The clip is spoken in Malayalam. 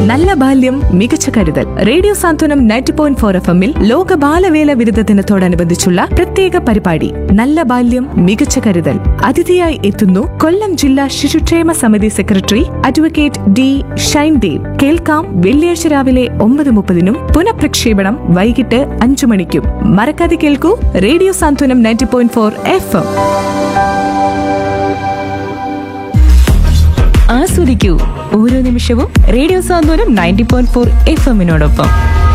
നല്ല ബാല്യം മികച്ച കരുതൽ. റേഡിയോ സാന്ത്വനം 90.4 FM-ൽ ലോക ബാലവേല വിരുദ്ധ ദിനത്തോടനുബന്ധിച്ചുള്ള പ്രത്യേക പരിപാടി നല്ല ബാല്യം മികച്ച കരുതൽ. അതിഥിയായി എത്തുന്നു കൊല്ലം ജില്ലാ ശിശുക്ഷേമ സമിതി സെക്രട്ടറി അഡ്വക്കേറ്റ് ഡി ഷൈൻദേവ്. കേൾക്കാം വെള്ളിയാഴ്ച രാവിലെ 9:30 പുനഃപ്രക്ഷേപണം വൈകിട്ട് 5 മണിക്കും. മറക്കാതെ കേൾക്കൂ റേഡിയോ സാന്ത്വനം 90.4 FM. ആസ്വദിക്കൂ ഓരോ നിമിഷവും റേഡിയോ സാന്ത്വനം 90.4 FM-നോടൊപ്പം.